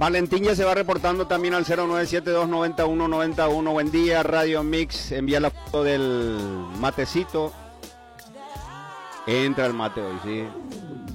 Valentín ya se va reportando también al 0972919191. Buen día, Radio Mix. Envía la foto del matecito. Entra el mate hoy, sí.